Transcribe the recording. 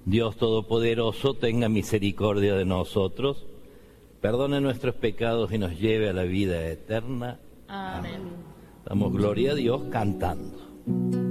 Dios Todopoderoso, tenga misericordia de nosotros, perdone nuestros pecados y nos lleve a la vida eterna. Amén. Damos gloria a Dios cantando.